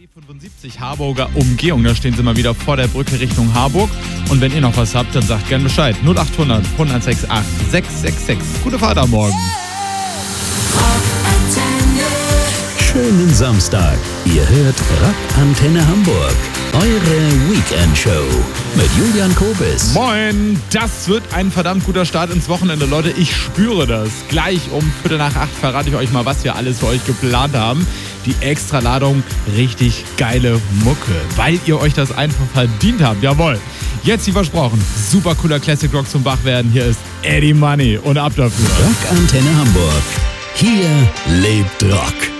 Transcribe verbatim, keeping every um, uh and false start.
fünfundsiebzig Harburger Umgehung, da stehen sie mal wieder vor der Brücke Richtung Harburg. Und wenn ihr noch was habt, dann sagt gerne Bescheid. null achthundert, hundertsechsundachtzig, sechshundertsechsundsechzig. Gute Fahrt am Morgen. Schönen Samstag. Ihr hört Rockantenne Hamburg. Eure Weekend-Show mit Julian Kobis. Moin, das wird ein verdammt guter Start ins Wochenende, Leute. Ich spüre das. Gleich um Viertel nach acht verrate ich euch mal, was wir alles für euch geplant haben. Die Extraladung, richtig geile Mucke, weil ihr euch das einfach verdient habt. Jawohl. Jetzt wie versprochen, super cooler Classic Rock zum Wachwerden. Hier ist Eddie Money und ab dafür. Rockantenne Hamburg. Hier lebt Rock.